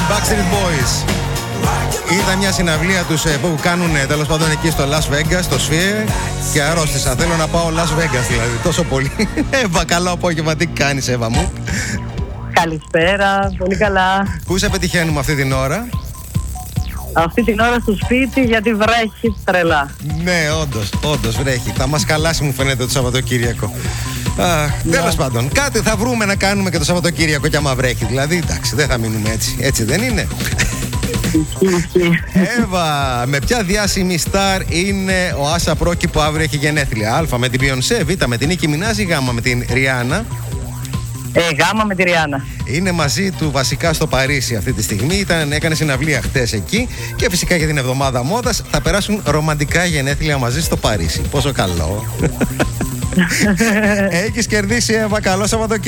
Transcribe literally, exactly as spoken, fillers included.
Backstreet Boys. Είδα μια συναυλία τους που κάνουν τέλος πάντων εκεί στο Las Vegas, στο Sphere, και αρρώστησα. Θέλω να πάω Las Vegas δηλαδή, τόσο πολύ. Εύα, καλό απόγευμα, τι κάνεις Εύα μου? Καλησπέρα, πολύ καλά. Πού σε πετυχαίνουμε αυτή την ώρα? Αυτή την ώρα στο σπίτι, γιατί βρέχει τρελά. Ναι, όντως, όντως βρέχει. Θα μας καλάσει μου φαίνεται το Σαββατοκύριακο. Ναι. Τέλος πάντων, κάτι θα βρούμε να κάνουμε και το Σαββατοκύριακο κι άμα βρέχει. Δηλαδή, εντάξει, δεν θα μείνουμε έτσι. Έτσι δεν είναι? Εύα, με ποια διάσημη στάρ είναι ο Άσα Πρόκη που αύριο έχει γενέθλια? Α με την Beyoncé, Β με την Νίκη Μινάζ ή Γ με την Ριάννα? Ε, γάμα με τη Ριάννα. Είναι μαζί του βασικά στο Παρίσι αυτή τη στιγμή. Ήταν, έκανε συναυλία χτες εκεί. Και φυσικά για την εβδομάδα μόδας θα περάσουν ρομαντικά γενέθλια μαζί στο Παρίσι. Πόσο καλό. Έχεις κερδίσει Εύα, καλό Σαββατοκύριακο.